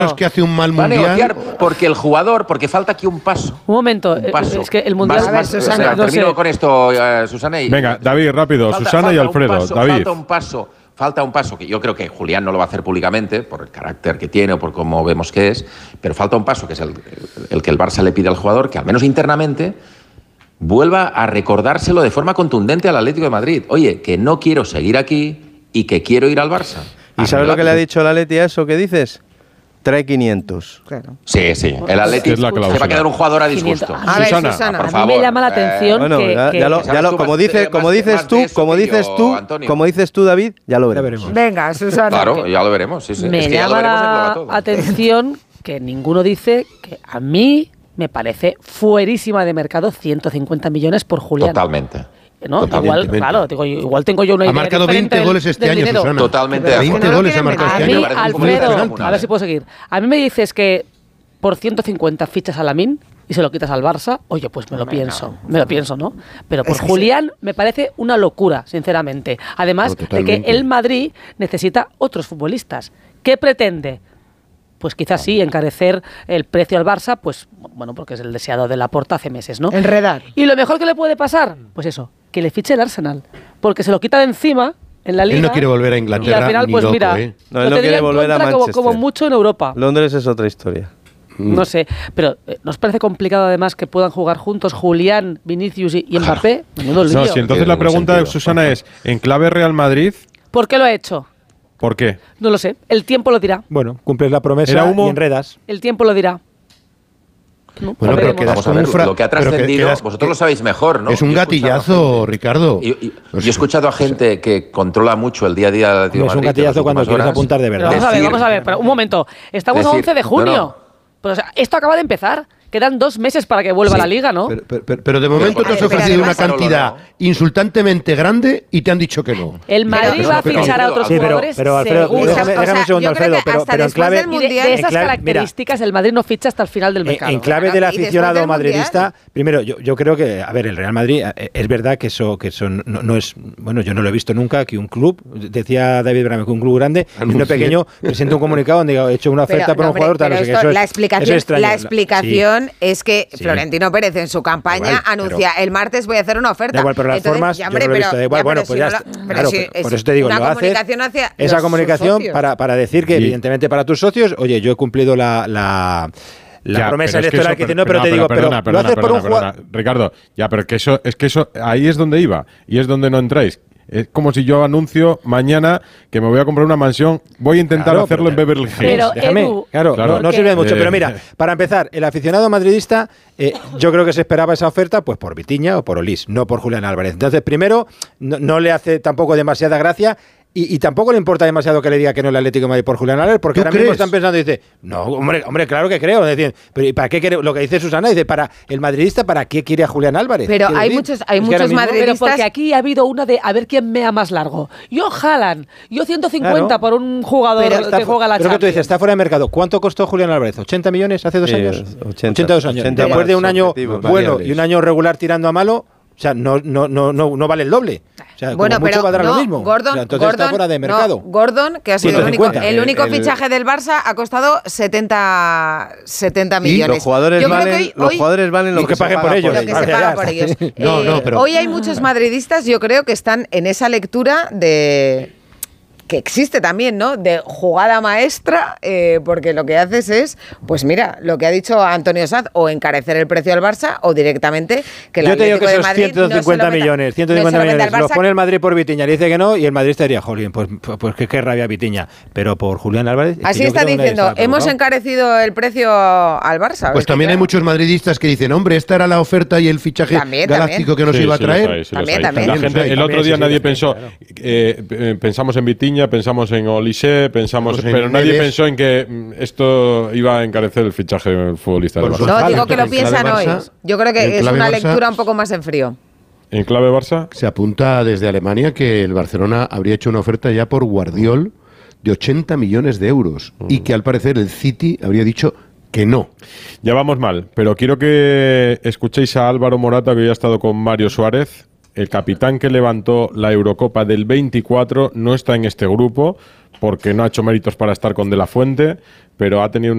que hace un mal Va a mundial. negociar porque falta aquí un paso. Un momento, es que el mundial... Termino con esto, Susana. Venga, David, rápido. Susana y Alfredo. David. Falta un paso, que yo creo que Julián no lo va a hacer públicamente, por el carácter que tiene o por cómo vemos que es, pero falta un paso, que es el que el Barça le pide al jugador, que al menos internamente vuelva a recordárselo de forma contundente al Atlético de Madrid. Oye, que no quiero seguir aquí y que quiero ir al Barça. ¿Y sabes lo que le ha dicho el Atleti a eso que dices? Trae 500. Claro. Sí. El Atlético se va a quedar un jugador a disgusto. A ver, Susana, por a favor. mí me llama la atención como dices tú, David, ya lo veremos. Venga, Susana. Claro, ya lo veremos. Sí. Me llama la atención que ninguno dice que a mí me parece fuerísima de mercado 150 millones por Julián. Totalmente. ¿No? Igual, claro, igual tengo yo una idea. Ha marcado 20 goles este año, Susana. Totalmente. 20 goles ha marcado este año. Alfredo, a ver si puedo seguir. A mí me dices que por 150 fichas a Lamine y se lo quitas al Barça, oye, pues me lo pienso, ¿no? Pero por Julián me parece una locura, sinceramente. Además de que el Madrid necesita otros futbolistas. ¿Qué pretende? Pues quizás sí, encarecer el precio al Barça, pues bueno, porque es el deseado de Laporta hace meses, ¿no? Enredar. Y lo mejor que le puede pasar, pues eso, que le fiche el Arsenal, porque se lo quita de encima en la Liga. Él no quiere volver a Inglaterra. Y al final, pues loco, mira, no, él no quiere volver a Manchester. Como mucho en Europa. Londres es otra historia. No sé, pero ¿nos parece complicado además que puedan jugar juntos Julián, Vinicius y Mbappé? Menudo lío. No, si entonces la pregunta de Susana es, en clave Real Madrid, ¿por qué lo ha hecho? ¿por qué? No lo sé, el tiempo lo dirá. Bueno, cumples la promesa y enredas. El tiempo lo dirá. No, bueno, pero vamos a ver, lo que ha trascendido, vosotros lo sabéis mejor, ¿no? Es un gatillazo, Ricardo. Yo he escuchado a gente que controla mucho el día a día de es un gatillazo cuando quieres apuntar de verdad. Vamos a ver, pero un momento. Estamos a 11 de junio. No. Pero, o sea, esto acaba de empezar. Quedan 2 meses para que vuelva a la Liga, ¿no? Pero de momento te has ofrecido una cantidad insultantemente grande y te han dicho que no. El Madrid va a fichar a otros jugadores. Pero Alfredo, déjame un segundo, Alfredo. Pero en clave de esas características, el Madrid no ficha hasta el final del mercado. En clave del aficionado madridista, primero, yo creo que, a ver, el Real Madrid, es verdad que eso no es, bueno, yo no lo he visto nunca, que un club, decía David Brame, que un club grande y uno pequeño presenta un comunicado donde he hecho una oferta por un jugador, tal, no sé qué, eso es la explicación es que Florentino Pérez en su campaña anuncia el martes voy a hacer una oferta. Da igual, pero las formas yo no lo he visto. Da igual, bueno, pues ya está. Claro, por eso te digo, lo haces esa comunicación para decir que evidentemente para tus socios, oye, yo he cumplido la promesa electoral que tiene, pero te digo, pero lo haces por un jugador. Ricardo, ya, pero que eso ahí es donde iba y es donde no entráis. Es como si yo anuncio mañana que me voy a comprar una mansión, voy a intentar hacerlo en Beverly Hills. Pero, déjame, no sirve mucho, pero mira, para empezar, el aficionado madridista, yo creo que se esperaba esa oferta pues por Vitinha o por Olís, no por Julián Álvarez. Entonces, primero, no le hace tampoco demasiada gracia. Y tampoco le importa demasiado que le diga que no el Atlético de Madrid por Julián Álvarez, porque ahora mismo están pensando y dice, no, hombre, claro que creo. Decir, pero ¿y para qué quiere? Lo que dice Susana, dice, para el madridista, ¿para qué quiere a Julián Álvarez? Pero hay muchos madridistas. Pero porque aquí ha habido una de a ver quién mea más largo. Yo Haaland, yo 150 por un jugador que juega la Champions. Pero que tú dices, está fuera de mercado. ¿Cuánto costó Julián Álvarez? ¿80 millones hace 2 años? 82 años. Después de un año bueno y un año regular tirando a malo, o sea, no vale el doble. O sea, bueno, como mucho valdrá lo mismo. Gordon, entonces está fuera de mercado. Gordon, que ha sido el único fichaje del Barça, ha costado 70 millones. Y los jugadores valen lo que paguen por ellos. Pero hoy hay muchos madridistas, yo creo, que están en esa lectura de que existe también, ¿no? De jugada maestra, porque lo que haces es, pues mira, lo que ha dicho Antonio Sanz, o encarecer el precio al Barça, o directamente que el Atlético de Madrid 150 millones, los pone el Madrid por Vitinha, le dice que no, y el Madrid estaría, jolín, pues qué rabia Vitinha, pero por Julián Álvarez. Así está diciendo, hemos encarecido el precio al Barça. Pues también hay muchos madridistas que dicen, hombre, esta era la oferta y el fichaje galáctico que nos iba a traer. También. El otro día nadie pensó, pensamos en Vitinha, pensamos en Olise, pero nadie pensó en que esto iba a encarecer el fichaje del futbolista del Barça. No, digo que lo piensan hoy. Yo creo que es una lectura un poco más en frío. ¿En clave Barça? Se apunta desde Alemania que el Barcelona habría hecho una oferta ya por Guardiol de 80 millones de euros y que al parecer el City habría dicho que no. Ya vamos mal, pero quiero que escuchéis a Álvaro Morata, que hoy ha estado con Mario Suárez. El capitán que levantó la Eurocopa del 24 no está en este grupo porque no ha hecho méritos para estar con De La Fuente, pero ha tenido